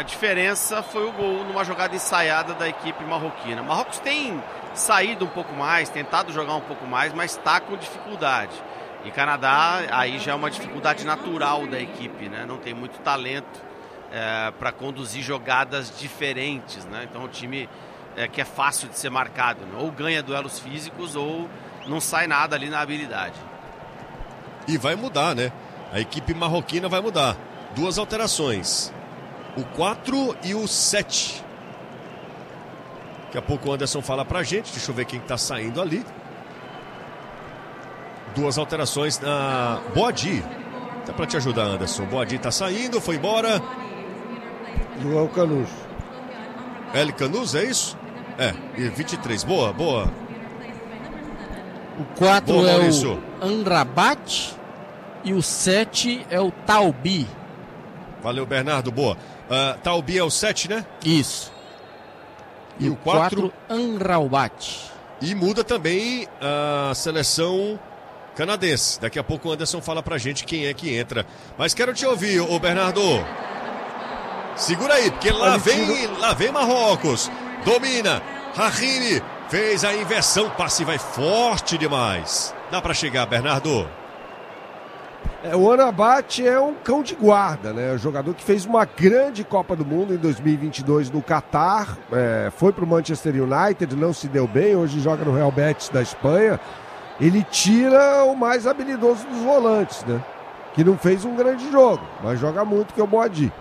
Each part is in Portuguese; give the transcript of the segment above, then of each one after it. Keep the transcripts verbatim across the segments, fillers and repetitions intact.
diferença foi o gol numa jogada ensaiada da equipe marroquina. Marrocos tem saído um pouco mais, tentado jogar um pouco mais, mas está com dificuldade. E Canadá, aí já é uma dificuldade natural da equipe, né? Não tem muito talento é, para conduzir jogadas diferentes, né? Então o time é, que é fácil de ser marcado, né? Ou ganha duelos físicos ou não sai nada ali na habilidade. E vai mudar, né? A equipe marroquina vai mudar. Duas alterações. O quatro e o sete. Daqui a pouco o Anderson fala pra gente. Deixa eu ver quem tá saindo ali. Duas alterações na Boadi. Até pra te ajudar, Anderson. Boadi tá saindo, foi embora. João Canus. El Canus, é isso? É, e vinte e três. Boa, boa. O quatro boa, é Maurício. o Amrabat e o sete é o Taubi. Valeu, Bernardo, boa. Uh, Taubi é o sete, né? Isso. E, e o quatro, Amrabat. E muda também a seleção canadense. Daqui a pouco o Anderson fala pra gente quem é que entra. Mas quero te ouvir, ô Bernardo. Segura aí, porque lá vem, lá vem Marrocos. Domina. Rahimi fez a inversão. Passe vai forte demais. Dá pra chegar, Bernardo. É, o Amrabat é um cão de guarda, né? O jogador que fez uma grande Copa do Mundo em dois mil e vinte e dois no Catar. É, foi pro Manchester United, não se deu bem. Hoje joga no Real Betis da Espanha. Ele tira o mais habilidoso dos volantes, né? Que não fez um grande jogo, mas joga muito, que é o Boadi.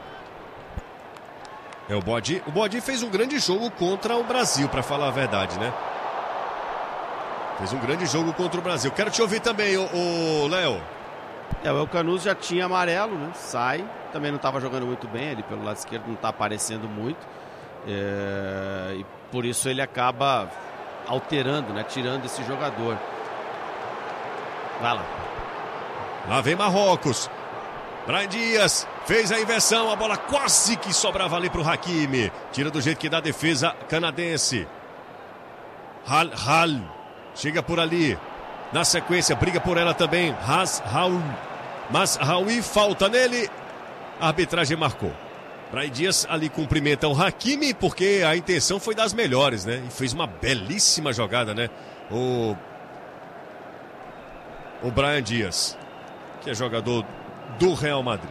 É, o Boadi, o Boadi fez um grande jogo contra o Brasil, para falar a verdade, né? Fez um grande jogo contra o Brasil. Quero te ouvir também, o Léo. É, o El Canus já tinha amarelo, né? Sai. Também não estava jogando muito bem ali pelo lado esquerdo, não está aparecendo muito. É... E por isso ele acaba alterando, né? Tirando esse jogador. Vai lá. Lá vem Marrocos. Brahim Dias fez a inversão, a bola quase que sobrava ali para o Hakimi. Tira do jeito que dá a defesa canadense. Hal Hal chega por ali. Na sequência, briga por ela também. Has Raul. Mas Raul falta nele. A arbitragem marcou. Brahim Dias ali cumprimenta o Hakimi, porque a intenção foi das melhores, né? E fez uma belíssima jogada, né? O, o Brahim Dias, que é jogador do Real Madrid.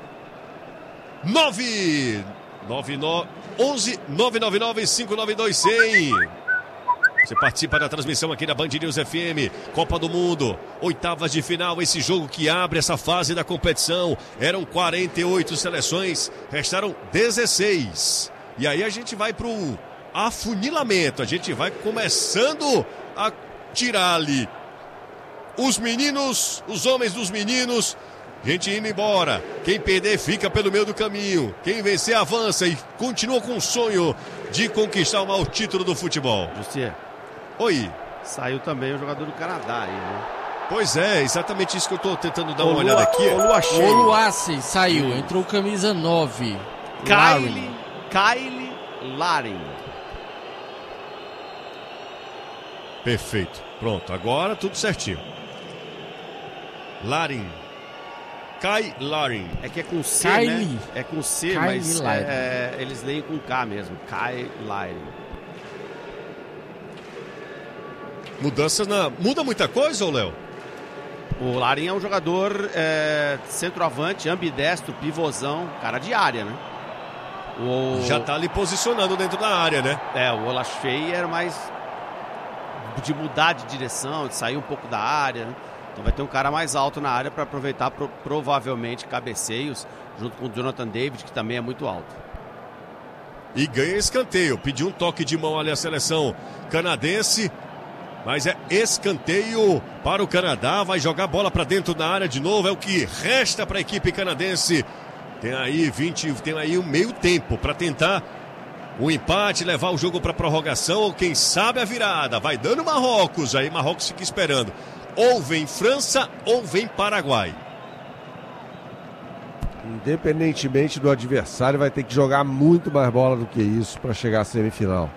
nove nove nove onze nove nove nove cinco nove dois zero zero. Você participa da transmissão aqui da Band News F M, Copa do Mundo, oitavas de final, esse jogo que abre essa fase da competição. Eram quarenta e oito seleções, restaram dezesseis. E aí a gente vai pro afunilamento, a gente vai começando a tirar ali os meninos, os homens dos meninos, gente indo embora. Quem perder fica pelo meio do caminho. Quem vencer avança e continua com o sonho de conquistar o maior título do futebol. Jussier. Oi. Saiu também o jogador do Canadá aí, né? Pois é, exatamente isso que eu tô tentando dar uma Olua, olhada aqui. O Oluace saiu, entrou camisa nove. Kyle, Kyle Larin. Perfeito. Pronto, agora tudo certinho. Larin. Kai Larin. É que é com C, Kylie. né? É com C, Kylie mas Larin. é, é, eles leem com K mesmo. Kai Larin. Mudanças na... Muda muita coisa, ô Léo? O Larin é um jogador é, centroavante, ambidestro, pivôzão, cara de área, né? O... Já tá ali posicionando dentro da área, né? É, o Olashey era mais de mudar de direção, de sair um pouco da área, né? Então vai ter um cara mais alto na área para aproveitar pro, provavelmente cabeceios, junto com o Jonathan David, que também é muito alto. E ganha escanteio. Pediu um toque de mão ali a seleção canadense, mas é escanteio para o Canadá. Vai jogar a bola para dentro da área de novo. É o que resta para a equipe canadense. Tem aí vinte, tem aí um meio tempo para tentar o empate, levar o jogo para prorrogação ou quem sabe a virada. Vai dando Marrocos, aí Marrocos fica esperando. Ou vem França ou vem Paraguai. Independentemente do adversário, vai ter que jogar muito mais bola do que isso para chegar à semifinal.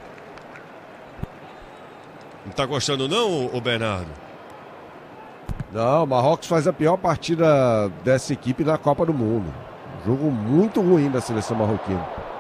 Não tá gostando não, ô Bernardo? Não, o Marrocos faz a pior partida dessa equipe na Copa do Mundo. Um jogo muito ruim da seleção marroquina.